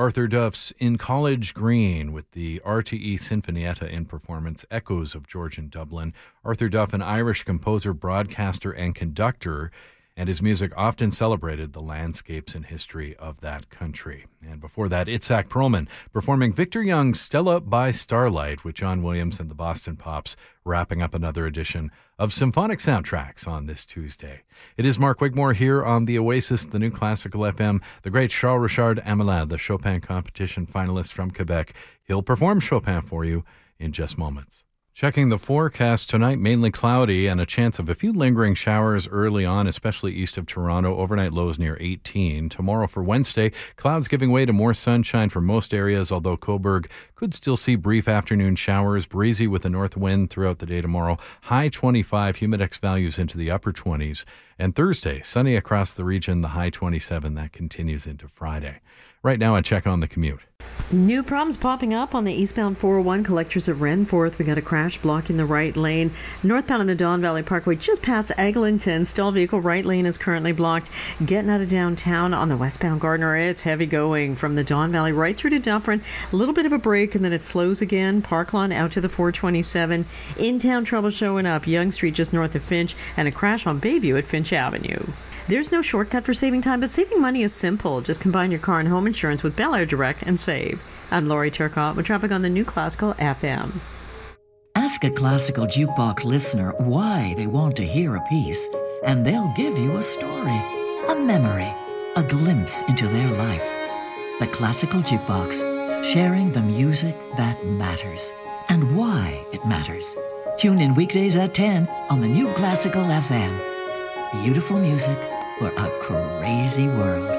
Arthur Duff's In College Green with the RTE Sinfonietta in performance, Echoes of Georgian Dublin. Arthur Duff, an Irish composer, broadcaster, and conductor, and his music often celebrated the landscapes and history of that country. And before that, Itzhak Perlman performing Victor Young's Stella by Starlight with John Williams and the Boston Pops, wrapping up another edition of Symphonic Soundtracks on this Tuesday. It is Mark Wigmore here on the Oasis, the New Classical FM. The great Charles Richard Amelin, the Chopin competition finalist from Quebec. He'll perform Chopin for you in just moments. Checking the forecast tonight, mainly cloudy and a chance of a few lingering showers early on, especially east of Toronto. Overnight lows near 18. Tomorrow for Wednesday, clouds giving way to more sunshine for most areas, although Cobourg could still see brief afternoon showers. Breezy with a north wind throughout the day tomorrow. High 25, humidex values into the upper 20s. And Thursday, sunny across the region, the high 27. That continues into Friday. Right now, I check on the commute. New problems popping up on the eastbound 401 collectors of Renforth. We got a crash blocking the right lane. Northbound on the Don Valley Parkway just past Eglinton. Stall vehicle right lane is currently blocked. Getting out of downtown on the westbound Gardner, it's heavy going from the Don Valley right through to Dufferin. A little bit of a break and then it slows again. Parklawn out to the 427. In-town trouble showing up. Yonge Street just north of Finch, and a crash on Bayview at Finch Avenue. There's no shortcut for saving time, but saving money is simple. Just combine your car and home insurance with Bel Air Direct and save. I'm Lori Turcotte with traffic on the New Classical FM. Ask a classical jukebox listener why they want to hear a piece, and they'll give you a story, a memory, a glimpse into their life. The Classical Jukebox, sharing the music that matters and why it matters. Tune in weekdays at 10 on the New Classical FM. Beautiful music for a crazy world.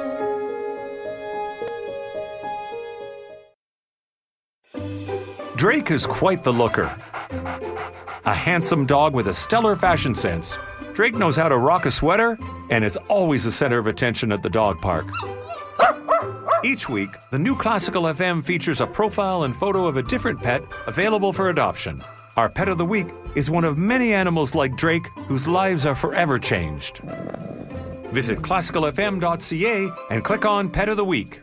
Drake is quite the looker. A handsome dog with a stellar fashion sense. Drake knows how to rock a sweater and is always the center of attention at the dog park. Each week, the New Classical FM features a profile and photo of a different pet available for adoption. Our pet of the week is one of many animals like Drake whose lives are forever changed. Visit classicalfm.ca and click on Pet of the Week.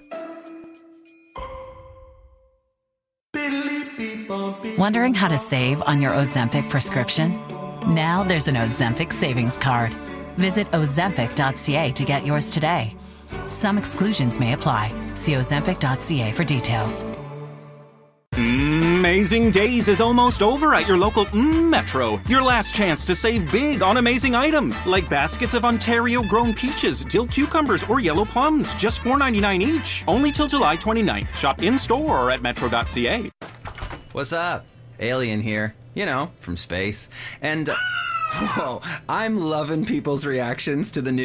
Wondering how to save on your Ozempic prescription? Now there's an Ozempic savings card. Visit ozempic.ca to get yours today. Some exclusions may apply. See ozempic.ca for details. Amazing Days is almost over at your local Metro. Your last chance to save big on amazing items like baskets of Ontario-grown peaches, dill cucumbers, or yellow plums, just $4.99 each. Only till July 29th. Shop in-store or at metro.ca. What's up? Alien here. You know, from space. And, whoa, I'm loving people's reactions to the new